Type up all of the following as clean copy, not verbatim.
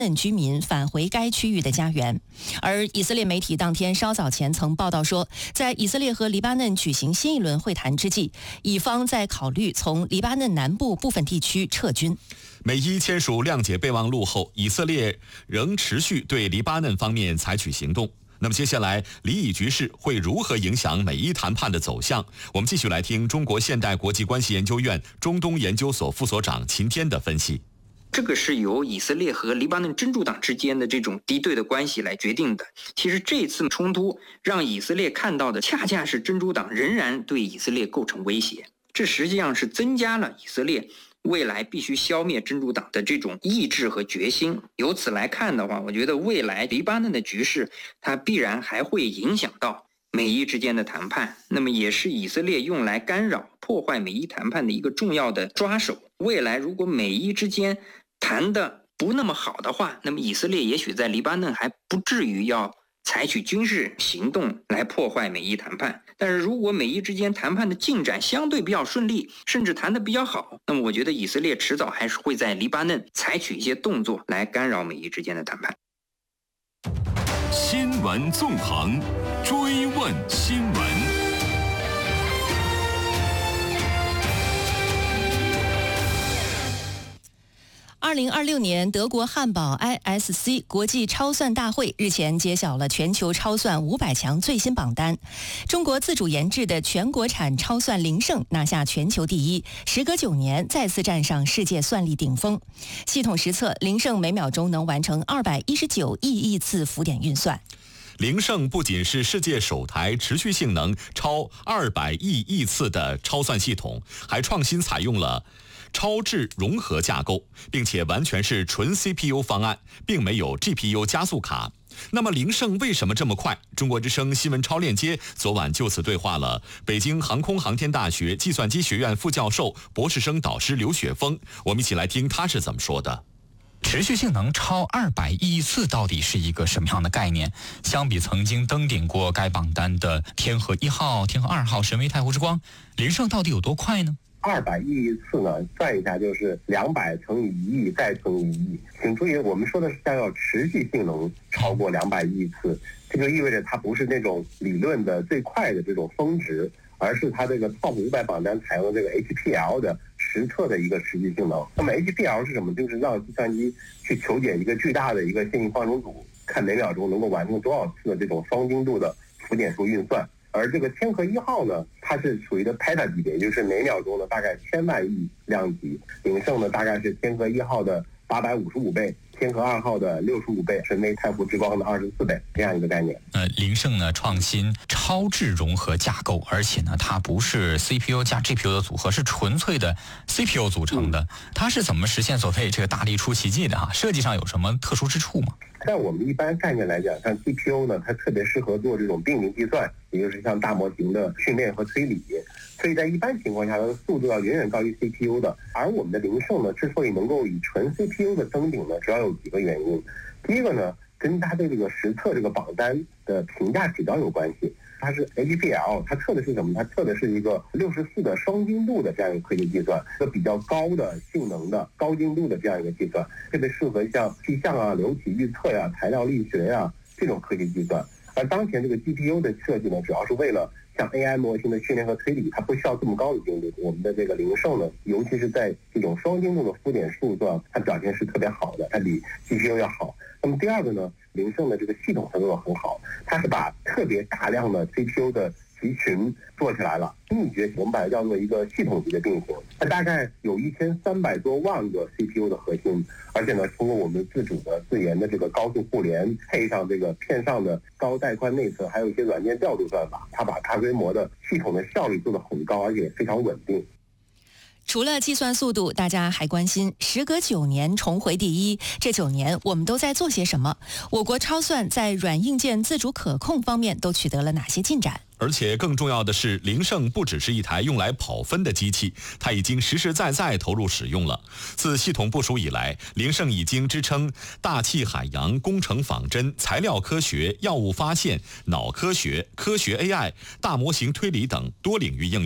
居民返回该区域的家园。而以色列媒体当天稍早前曾报道说，在以色列和黎巴嫩举行新一轮会谈之际，以方在考虑从黎巴嫩南部部分地区撤军。 美伊签署谅解备忘录后，以色列仍持续对黎巴嫩方面采取行动。那么接下来黎以局势会如何影响美伊谈判的走向？我们继续来听中国现代国际关系研究院中东研究所副所长秦天的分析。 这个是由以色列和黎巴嫩真主党之间的这种敌对的关系来决定的。其实这次冲突让以色列看到的恰恰是真主党仍然对以色列构成威胁，这实际上是增加了以色列未来必须消灭真主党的这种意志和决心。由此来看的话，我觉得未来黎巴嫩的局势它必然还会影响到美伊之间的谈判，那么也是以色列用来干扰破坏美伊谈判的一个重要的抓手。未来如果美伊之间谈的不那么好的话，那么以色列也许在黎巴嫩还不至于要采取军事行动来破坏美伊谈判。但是如果美伊之间谈判的进展相对比较顺利，甚至谈得比较好，那么我觉得以色列迟早还是会在黎巴嫩采取一些动作来干扰美伊之间的谈判。 新闻纵横，追问新闻。 2026年德国汉堡 ISC 国际超算大会日前揭晓了全球超算500强最新榜单。中国自主研制的全国产超算灵胜拿下全球第一，时隔9年再次站上世界算力顶峰。系统实测，灵胜每秒钟能完成219亿亿次浮点运算。 灵胜不仅是世界首台持续性能超200亿亿次的超算系统，还创新采用了超智融合架构，并且完全是纯 CPU 方案，并没有 GPU 加速卡。那么灵胜为什么这么快？中国之声新闻超链接昨晚就此对话了北京航空航天大学计算机学院副教授、博士生导师刘雪峰，我们一起来听他是怎么说的。 持续性能超200亿亿次到底是一个什么样的概念？相比曾经登顶过该榜单的天河1号、天河2号、神威太湖之光，灵胜到底有多快呢 ？200亿亿次呢，算一下就是200乘以1亿再乘以1亿。请注意，我们说的是要持续性能超过200亿亿次，这就意味着它不是那种理论的最快的这种峰值，而是它这个 TOP 500榜单采用的这个 HPL 的实测的一个持续性能。那么 HPL 是什么？就是让计算机去求解一个巨大的一个线性方程组，看每秒钟能够完成多少次的这种双精度的浮点数运算。而这个天河1号呢，它是属于的 peta 级别，就是每秒钟的大概1000万亿量级。灵胜呢，大概是天河1号的855倍，天河2号的65倍，神威太湖之光的24倍，这样一个概念。 灵胜呢创新超智融合架构，而且呢它不是 CPU 加 GPU 的组合，是纯粹的 CPU 组成的。它是怎么实现所谓这个大力出奇迹的设计上有什么特殊之处吗？ 在我们一般概念来讲，像 GPU 呢，它特别适合做这种并行计算，也就是像大模型的训练和推理。所以在一般情况下，它的速度要远远高于 CPU 的。而我们的灵胜呢，之所以能够以纯 CPU 的登顶呢，主要有几个原因。第一个呢，跟它对这个实测这个榜单的评价指标有关系。它是 HPL， 它测的是什么？它测的是一个64的双精度的这样一个科学计算，一个比较高的性能的高精度的这样一个计算，特别适合像气象啊、流体预测呀、材料力学呀这种科学计算。而当前这个 GPU 的设计呢，主要是为了像 AI 模型的训练和推理，它不需要这么高的精度。我们的这个灵胜呢，尤其是在这种双精度的浮点数算，它表现是特别好的，它比 GPU 要好。那么第二个呢，灵胜的这个系统它做得很好，它是把特别大量的 CPU 的集群做起来了。秘诀我们把它叫做一个系统级的并行，它大概有1300多万个 CPU 的核心，而且呢，通过我们自主的自研的这个高速互联，配上这个片上的高带宽内测，还有一些软件调度算法，它把大规模的系统的效率做得很高，而且非常稳定。 除了计算速度，大家还关心时隔9年重回第一，这9年我们都在做些什么？我国超算在软硬件自主可控方面都取得了哪些进展？ 而且更重要的是，灵胜不只是一台用来跑分的机器，它已经实实在在投入使用了。自系统部署以来，灵胜已经支撑大气海洋、工程仿真、材料科学、药物发现、脑科学、科学 AI、大模型推理等多领域应用。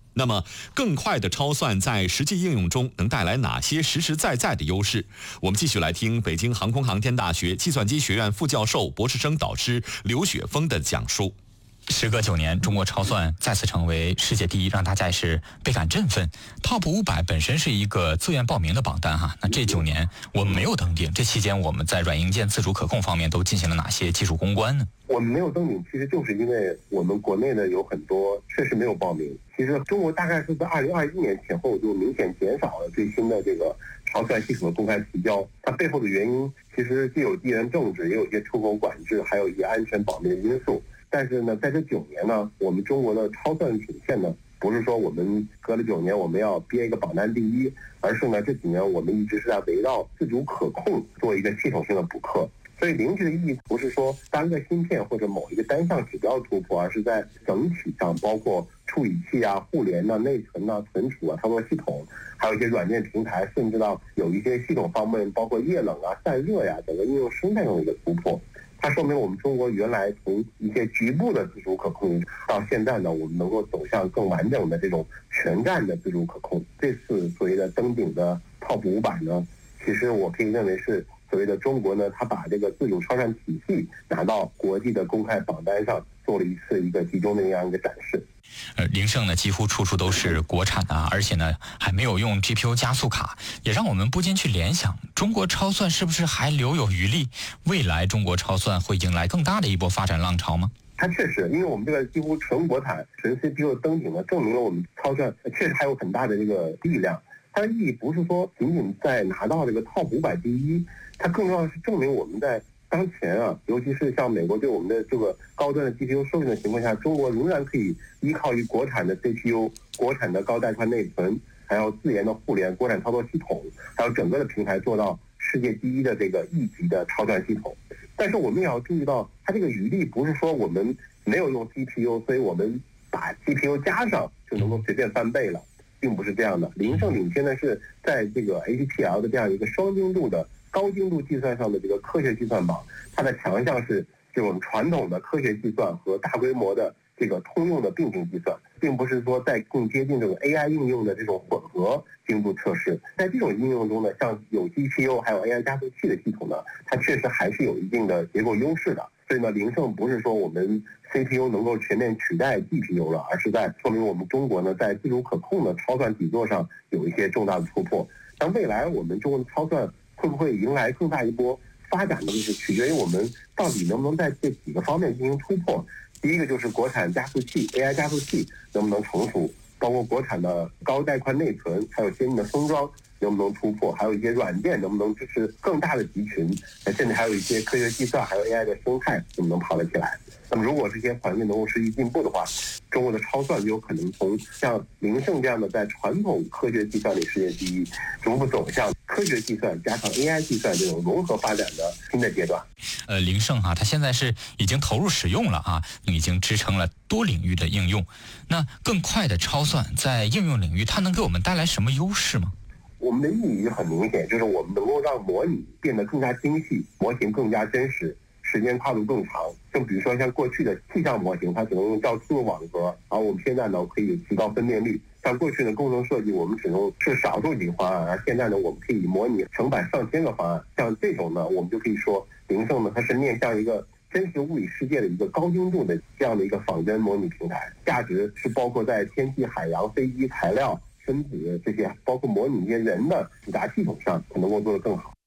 那么，更快的超算在实际应用中能带来哪些实实在在的优势？我们继续来听北京航空航天大学计算机学院副教授、博士生导师刘雪峰的讲述。 时隔9年，中国超算再次成为世界第一，让大家也是倍感振奋。Top 500本身是一个自愿报名的榜单哈，那这9年我们没有登顶，这期间我们在软硬件自主可控方面都进行了哪些技术攻关呢？ 我们没有登顶，其实就是因为我们国内的有很多确实没有报名。其实中国大概是在2021年前后就明显减少了最新的这个超算系统的公开提交，它背后的原因其实既有地缘政治，也有一些出口管制，还有一些安全保密的因素。但是呢，在这9年呢，我们中国的超算品线呢，不是说我们隔了9年我们要憋一个榜单第一，而是呢这几年我们一直是在围绕自主可控做一个系统性的补课。所以零级的意义不是说单个芯片或者某一个单项指标突破，而是在整体上，包括处理器啊、互联啊、内存啊、存储啊、操作系统，还有一些软件平台，甚至到有一些系统方面，包括液冷啊、散热呀，整个应用生态上的一个突破。它说明我们中国原来从一些局部的自主可控，到现在呢，我们能够走向更完整的这种全站的自主可控。这次所谓的登顶的 Top 500呢，其实我可以认为是所谓的中国呢，它把这个自主超算体系拿到国际的公开榜单上，做了一个集中的这样一个展示。 凌盛呢几乎处处都是国产的，而且呢还没有用 GPU 加速卡，也让我们不禁去联想，中国超算是不是还留有余力？未来中国超算会迎来更大的一波发展浪潮吗？ 它确实，因为我们这个几乎纯国产、纯 CPU 登顶呢，证明了我们超算确实还有很大的这个力量。它的意义不是说仅仅在拿到这个 Top 500第一，它更重要的是证明我们在当前啊，尤其是像美国对我们的这个高端的 GPU 授权的情况下，中国仍然可以依靠于国产的 CPU、国产的高带宽内存，还有自研的互联、国产操作系统，还有整个的平台做到世界第一的这个1级的超算系统。但是我们也要注意到，它这个余力不是说我们没有用 GPU， 所以我们把 GPU 加上就能够随便翻倍了，并不是这样的。凌盛领先的是在这个 HPL 的这样一个双精度的高精度计算上的这个科学计算榜，它的强项是这种传统的科学计算和大规模的这个通用的并行计算，并不是说在更接近这种 AI 应用的这种混合精度测试。在这种应用中呢，像有 GPU 还有 AI 加速器的系统呢，它确实还是有一定的结构优势的。所以呢，凌盛不是说我们 CPU 能够全面取代 GPU 了，而是在说明我们中国呢在自主可控的超算底座上有一些重大的突破。但未来我们中国的超算会不会迎来更大一波发展呢？就是取决于我们到底能不能在这几个方面进行突破。第一个就是国产加速器 AI 加速器能不能成熟，包括国产的高带宽内存，还有先进的封装能不能突破，还有一些软件能不能支持更大的集群，甚至还有一些科学计算还有 AI 的生态能不能跑得起来。那么如果这些环境能够实际进步的话，中国的超算就有可能从像凌盛这样的在传统科学计算里世界第一，逐步走向科学计算加上 AI 计算这种融合发展的新的阶段。 凌盛它现在是已经投入使用了啊，已经支撑了多领域的应用。那更快的超算在应用领域，它能给我们带来什么优势吗？ 我们的意义很明显，就是我们能够让模拟变得更加精细，模型更加真实，时间跨度更长。就比如说像过去的气象模型，它只能用较粗的网格，而我们现在呢可以提高分辨率。像过去的工程设计，我们只能是少数几个方案，而现在呢，我们可以模拟成百上千个方案。像这种呢，我们就可以说凌盛呢，它是面向一个真实物理世界的一个高精度的这样的一个仿真模拟平台，价值是包括在天气、海洋、飞机、材料、分子这些，包括模拟一些人的复杂系统上，能够做得更好。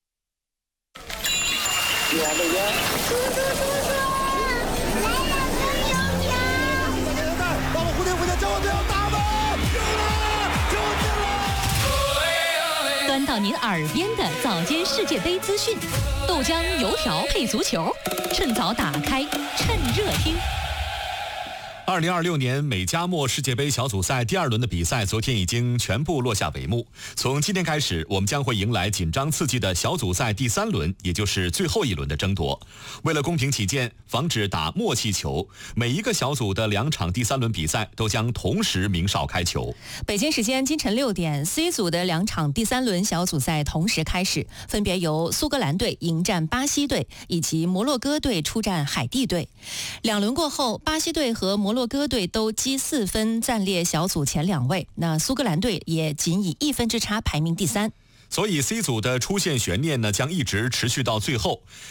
把我蝴蝶交我队友打吧！救了！ 端到您耳边的早间世界杯资讯，豆浆油条配足球，趁早打开，趁热听。 2026年美加墨世界杯小组赛第2轮的比赛昨天已经全部落下帷幕。从今天开始，我们将会迎来紧张刺激的小组赛第3轮，也就是最后一轮的争夺。为了公平起见，防止打默契球，每一个小组的2场第3轮比赛都将同时鸣哨开球。 北京时间今晨6点 ，C 组的2场第3轮小组赛同时开始，分别由苏格兰队迎战巴西队，以及摩洛哥队出战海地队。2轮过后，巴西队和摩摩洛哥队都积4分，暂列小组前2位。那苏格兰队也仅以1分之差排名第3。 所以 C 组的出线悬念呢将一直持续到最后。